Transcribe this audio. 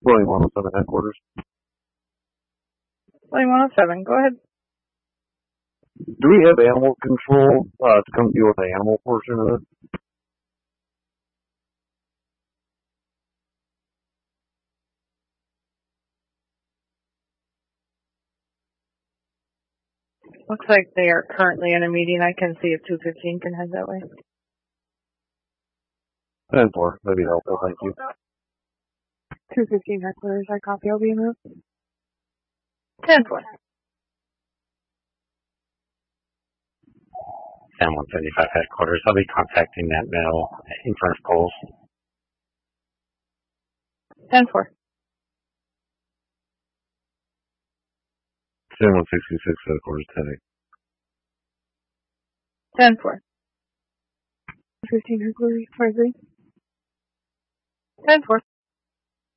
William 107 headquarters. William 107, go ahead. Do we have animal control to come deal with the animal portion of it? Looks like they are currently in a meeting. I can see if 215 can head that way. 10-4, that'd be helpful, thank you. 215 headquarters, I copy, I'll be in route. 10-4. Sam 175 headquarters. I'll be contacting that mill in front of Coles. 10-4. Sam 166 headquarters, 10-8. 10-4. 15 headquarters, 23. 10-4.